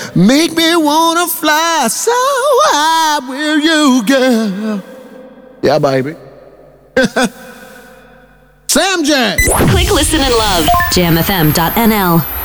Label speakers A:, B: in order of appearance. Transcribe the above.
A: Make me wanna fly so high with you, girl. Yeah, baby. Sam Jack.
B: Click, listen, and love. JamFM.nl